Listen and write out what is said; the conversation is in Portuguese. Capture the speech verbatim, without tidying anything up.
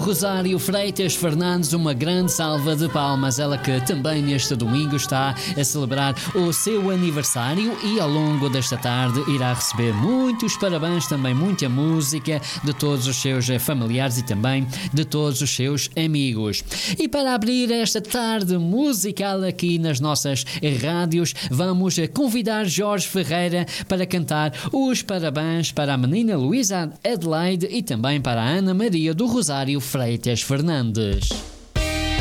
Rosário Freitas Fernandes uma grande salva de palmas, ela que também neste domingo está a celebrar o seu aniversário e ao longo desta tarde irá receber muitos parabéns, também muita música de todos os seus familiares e também de todos os seus amigos. E para abrir esta tarde musical aqui nas nossas rádios, vamos convidar Jorge Ferreira para cantar os parabéns para a menina Luísa Adelaide e também para a Ana Maria do Rosário Freitas Fernandes.